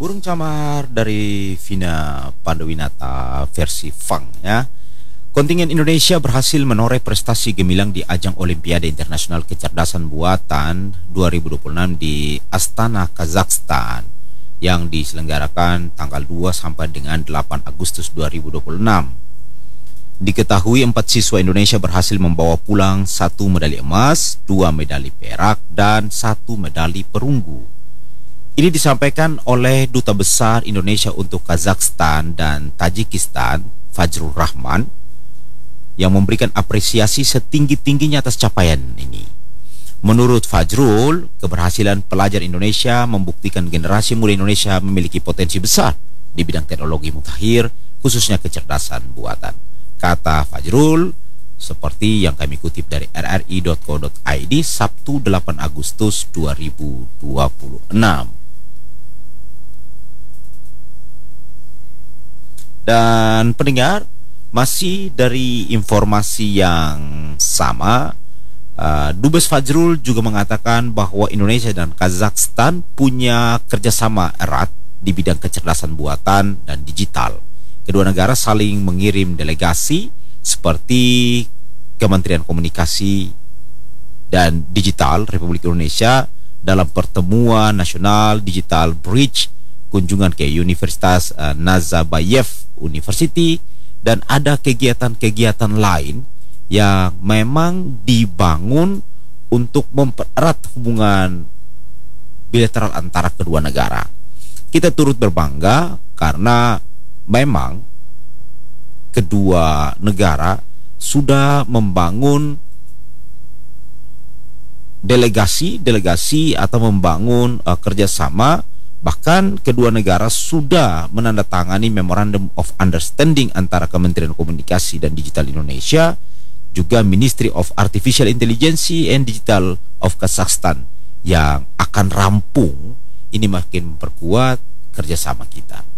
Burung camar dari Vina Pandawinata versi Fang ya. Kontingen Indonesia berhasil menoreh prestasi gemilang di ajang Olimpiade Internasional Kecerdasan Buatan 2026 di Astana, Kazakhstan yang diselenggarakan tanggal 2 sampai dengan 8 Agustus 2026. Diketahui 4 siswa Indonesia berhasil membawa pulang 1 medali emas, 2 medali perak, dan 1 medali perunggu. Ini disampaikan oleh Duta Besar Indonesia untuk Kazakhstan dan Tajikistan, Fajrul Rahman, yang memberikan apresiasi setinggi-tingginya atas capaian ini. Menurut Fajrul, keberhasilan pelajar Indonesia membuktikan generasi muda Indonesia memiliki potensi besar di bidang teknologi mutakhir, khususnya kecerdasan buatan. Kata Fajrul, seperti yang kami kutip dari rri.co.id Sabtu 8 Agustus 2026. Dan pendengar, masih dari informasi yang sama, Dubes Fajrul juga mengatakan bahwa Indonesia dan Kazakhstan punya kerjasama erat di bidang kecerdasan buatan dan digital. Kedua negara saling mengirim delegasi seperti Kementerian Komunikasi dan Digital Republik Indonesia dalam pertemuan nasional Digital Bridge, kunjungan ke Universitas Nazarbayev University, dan ada kegiatan-kegiatan lain yang memang dibangun untuk mempererat hubungan bilateral antara kedua negara. Kita turut berbangga karena memang kedua negara sudah membangun delegasi atau membangun kerjasama. Bahkan kedua negara sudah menandatangani Memorandum of Understanding antara Kementerian Komunikasi dan Digital Indonesia, juga Ministry of Artificial Intelligence and Digital of Kazakhstan, yang akan rampung. Ini makin memperkuat kerjasama kita.